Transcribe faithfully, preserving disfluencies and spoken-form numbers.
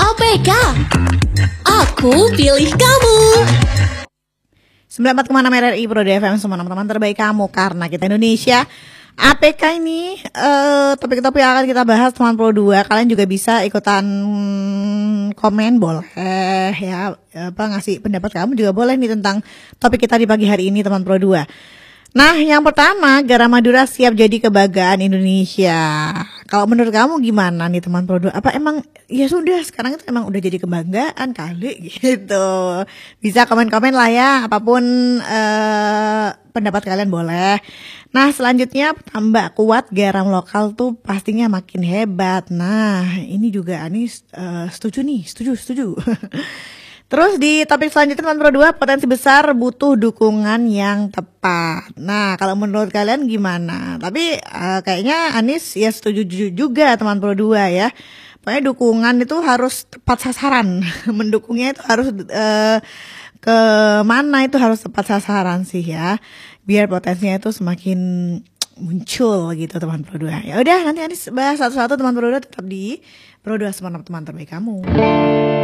A P K. Aku pilih kamu. sembilan puluh empat koma enam R R I Pro D F M, semua teman-teman terbaik kamu karena kita Indonesia. A P K ini uh, topik-topik yang akan kita bahas teman Pro dua. Kalian juga bisa ikutan komen, boleh ya, apa ngasih pendapat kamu juga boleh nih tentang topik kita di pagi hari ini teman Pro dua. Nah, yang pertama, garam Madura siap jadi kebanggaan Indonesia. Kalau menurut kamu gimana nih teman Pro dua? Apa emang ya sudah sekarang itu emang udah jadi kebanggaan kali gitu. Bisa komen-komen lah ya, apapun eh, pendapat kalian boleh. Nah, selanjutnya tambah kuat garam lokal tuh pastinya makin hebat. Nah, ini juga Anis uh, setuju nih, setuju, setuju. Terus di topik selanjutnya teman Pro dua, potensi besar butuh dukungan yang tepat. Nah, kalau menurut kalian gimana? Tapi uh, kayaknya Anis ya setuju juga teman Pro dua ya. Pokoknya dukungan itu harus tepat sasaran. Mendukungnya itu harus uh, ke mana itu harus tepat sasaran sih ya. Biar potensinya itu semakin muncul gitu teman Pro dua. Ya udah, nanti Anis bahas satu-satu teman Pro dua, tetap di Pro dua, semua teman terbaik kamu.